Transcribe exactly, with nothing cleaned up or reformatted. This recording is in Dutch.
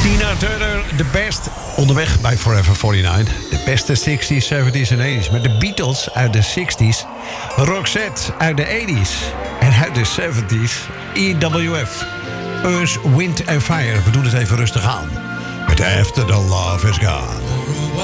Tina Turner, de best. Onderweg bij Forever negenenveertig. De beste zestig's, zeventig's en tachtig's. Met de Beatles uit de zestig's. Roxette uit de tachtig's. En uit de zeventig's. E W F. Earth, Wind and Fire. We doen het even rustig aan. Met After the Love is Gone.